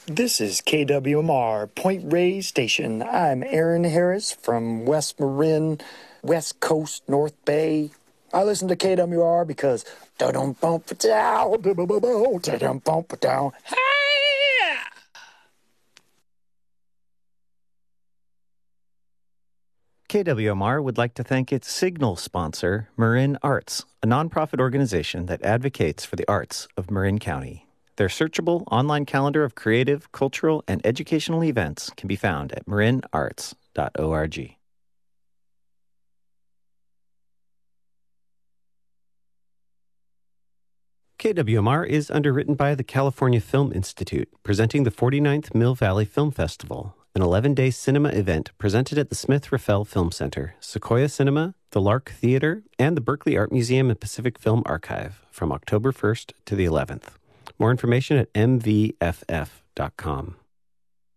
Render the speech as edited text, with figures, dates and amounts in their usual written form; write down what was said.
This is KWMR, Point Reyes Station. I'm Aaron Harris from West Marin, West Coast, North Bay. I listen to KWR because da-dum-bump-a-down, da-dum-bump-a-down. KWMR would like to thank its signal sponsor, Marin Arts, a nonprofit organization that advocates for the arts of Marin County. Their searchable online calendar of creative, cultural, and educational events can be found at marinarts.org. KWMR is underwritten by the California Film Institute, presenting the 49th Mill Valley Film Festival, an 11-day cinema event presented at the Smith-Raffel Film Center, Sequoia Cinema, the Lark Theater, and the Berkeley Art Museum and Pacific Film Archive from October 1st to the 11th. More information at mvff.com.